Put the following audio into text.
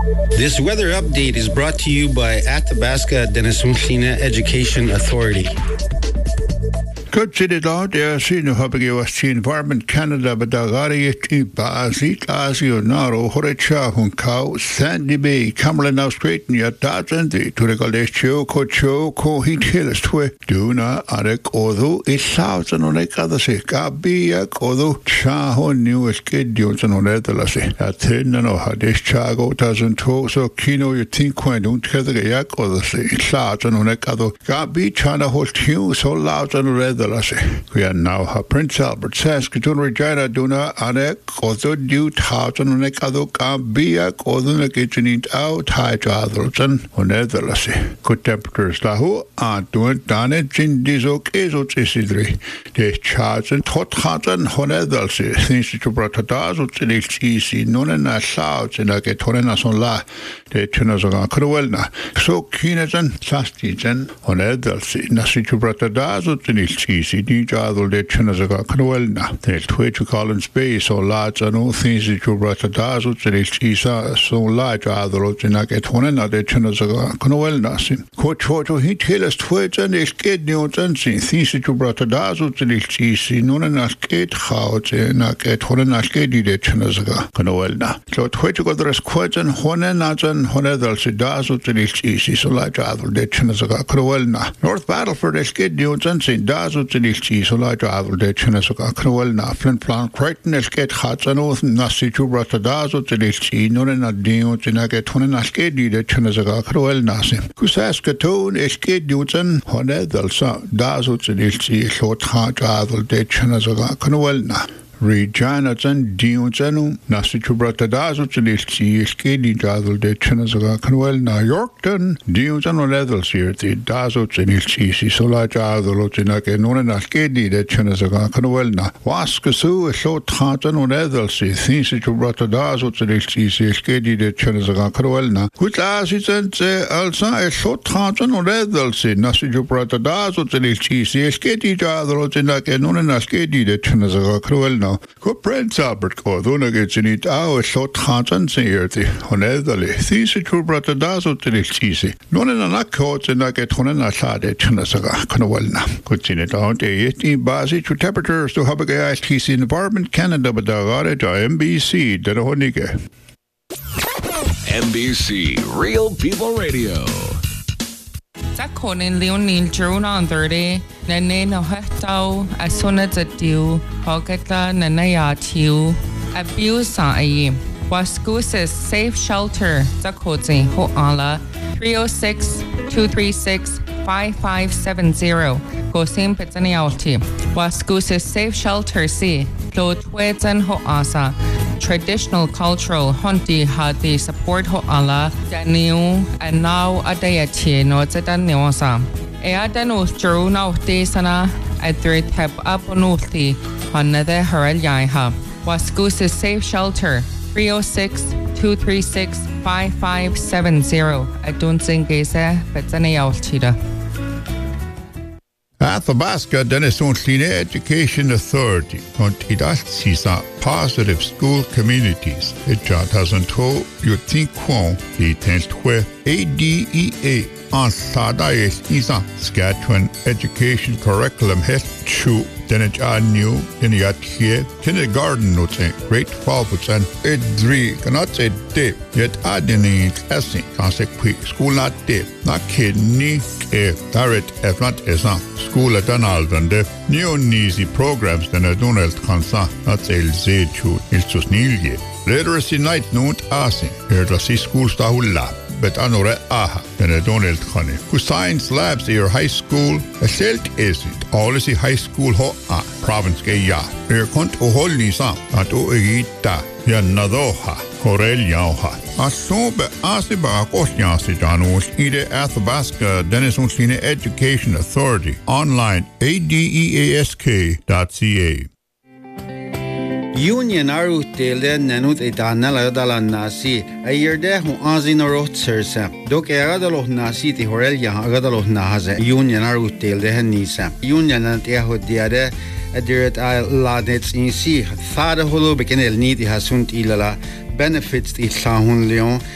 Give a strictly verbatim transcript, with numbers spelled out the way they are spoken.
This weather update is brought to you by Athabasca Denisoonslina Education Authority. Good city law, there seen Hubby was seen Environment Canada, but the Gary Basi, Asio Naro, Horecha, Hunkau, Sandy Bay, Cameron now straighten your dozen to the Galesio, Cocho, Co Heat Hills, Twe, Duna, Arek, Odo, a thousand on a other say, Gabiak, Odo, Chaho, New Escape, on Netherlase. At ten and oh, this Chago doesn't talk, so Kino, you think when don't tell the Yak or the say, thousand on a other, Gabi, China, whole tune, so loud and red. We are now her Prince Albert Saskatoon Regina Duna Ane Kozo Due Thousand on a Kado Gambia Kozo the kitchen eat out high Chadrelson on Netherlase. Good temperatures Lahu and doing Dane Jin Dizo Kezo Tisidri. The charge and Tot Hatan Honedelse since you brought a dazzle to the cheesy none and a south and I get Torenas on La. The Chinazoga Cruelna. So Kinesan Sastijan Honedelse Nasi to brought a dazzle to the cheesy. Ni jadol de Chinazaga Cruelna. The Twitch Collins Bay so large and all things that you brought a dazzle to the Chisa so large adol in a get one another Chinazaga Cruelna. Coach Hoto he tell us Twitch and his kid new dancing things that you brought a dazzle to the Chisi, none and a skate house and a get one and a skate de Chinazaga Cruelna. So Twitch got the rest quite and one and Nazan Honedal se dazzle to the Chisi so large adol de Chinazaga Cruelna. North Battleford is kid new dancing dazzle to the cheese, so like travel de Chinasoka Cruel, Naflin Plan, Crichton, Escape Hats, and Oath, Nasi to Brataдаzo to the cheese, no and a deal to Naget, one and a skate, the Chinasoka Cruel Nasim. Kusaskatoon, Escape Newton, Honedalsa, Dazo to the cheese, short heart travel de Chinasoka Cruelna. Regina and Dionzanu, Nasi to Bratadazo to the cheese, Skady Dazzle de Chinasoka Cruel, New Yorkton, Dionzano Levels here, the Dazo to the cheese, so large Adolo to Naka, no and a Skady de Chinasoka Cruel, Waskasu, a short heart and Levels, things to Bratadazo to the cheese, Skady de Chinasoka Cruel, which as it and also a short heart and Levels, Nasi to Bratadazo to the cheese, Skady Dazzle to Naka, no and a Skady de Chinasoka Cruel. Go Prince Albert go, don't get in it out, so Tantan Sayerty, Honedale, these two brought a dazzle to the cheesy. None in a coat and I get one and a sad at Chinasaga, Canawelna. Good in it out, eighteen basi to temperatures to Habagai T Environment Canada, but the M B C, the Honige. M B C Real People Radio. Conin Leonil Juna on thirty, Nane no Hetau, as soon as a dew, Pocketla, Nanaya Tiu, Abuse I. Wascus Safe Shelter, Zakozi, Hoala, three oh six, two three six, five five seven zero, Gosim Pizzanialti. Wascus Safe Shelter C, Lotwetan Hoasa. Traditional cultural hunti hati support hoala daniu and now adayati no tsedaniosa e adanu juruna desana adri tap aponuti hanade harel yaiha waskus safe shelter three oh six, two three six, five five seven zero adun singese petzanialtida. Athabasca Denisoonslina Education Authority contidas sisa positive school communities. It doesn't hold you think quon the tenth A D E A on Sada Isa Saskatchewan Education Curriculum Het Chu Denich A New in Yat here kindergarten notes great faults and edri cannot say dip yet adini essing consequent school not dip not kidney if direct if not is school at an alvende new easy programs than a donald consa not say zechu il susnilje literacy night note asing here to see school stahula but anore aha than a donald khane who science labs your high school a selt is it all is high school ho a province ke ya er kont o holni sa at o egita ya nadoha korel yaha asobe asiba kosnyasi danos ide Athabasca Denisoonslina Education Authority online adeask dot c a. Union Arutele Nanut Etanela Dalanasi, a year there who Azin or Sersa. Doc Eradalo Nasi, the Horelia, Agadalo Naza, Union Arutele Henisa, Union and Eho Diade, a dirt I ladnets in sea, Father Holo Becanel Nidi Hasunt Ilala, benefits the Sahun Leon.